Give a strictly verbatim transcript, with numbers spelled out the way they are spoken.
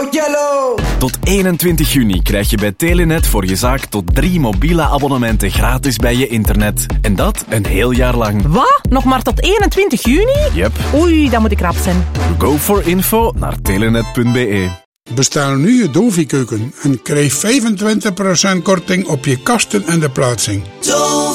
out yellow! Tot eenentwintig juni krijg je bij Telenet voor je zaak tot drie mobiele abonnementen gratis bij je internet. En dat een heel jaar lang. Wat? Nog maar tot eenentwintig juni? Yep. Oei, dan moet ik rap zijn. Go for info naar telenet punt b e. Bestel nu je Dovi-keuken en krijg vijfentwintig procent korting op je kasten en de plaatsing.